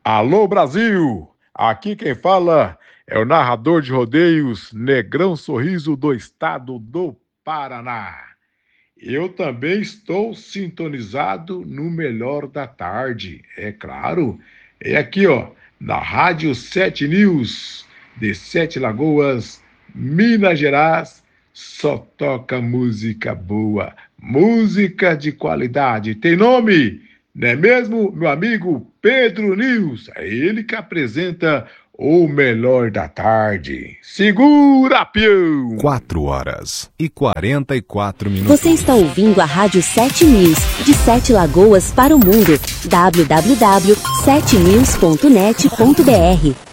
Alô Brasil! Aqui quem fala é o narrador de rodeios Negrão Sorriso do estado do Paraná. Eu também estou sintonizado no melhor da tarde, é claro. É aqui, ó, na Rádio 7 News, de Sete Lagoas, Minas Gerais. Só toca música boa, música de qualidade. Tem nome, não é mesmo, meu amigo Pedro News? É ele que apresenta o melhor da tarde. Segura, peão! 4h44. Você está ouvindo a Rádio 7 News, de Sete Lagoas para o mundo. www.7news.net.br